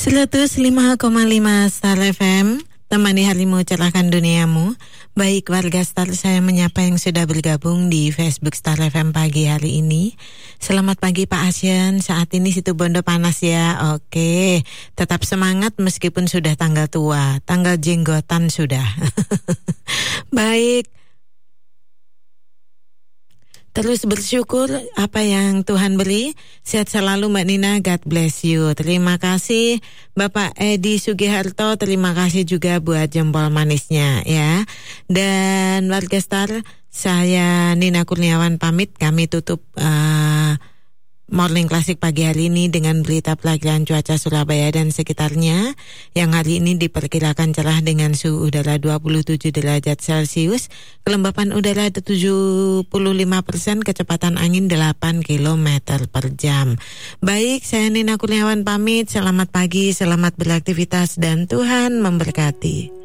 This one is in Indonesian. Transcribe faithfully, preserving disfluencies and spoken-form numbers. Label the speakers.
Speaker 1: seratus lima koma lima Star F M, temani harimu cerahkan duniamu. Baik warga Star, saya menyapa yang sudah bergabung di Facebook Star F M pagi hari ini. Selamat pagi Pak Asyen, saat ini situ Bondo panas ya. Oke, tetap semangat meskipun sudah tanggal tua, tanggal jenggotan sudah. Baik, terus bersyukur apa yang Tuhan beri. Sehat selalu Mbak Nina, God bless you. Terima kasih Bapak Edi Sugiharto, terima kasih juga buat jempol manisnya ya. Dan warga Star, saya Nina Kurniawan pamit. Kami tutup uh, Morning Classic pagi hari ini dengan berita pelajaran cuaca Surabaya dan sekitarnya yang hari ini diperkirakan cerah dengan suhu udara dua puluh tujuh derajat Celcius, kelembapan udara tujuh puluh lima persen, kecepatan angin delapan kilometer per jam. Baik, saya Nina Kurniawan pamit. Selamat pagi, selamat beraktivitas dan Tuhan memberkati.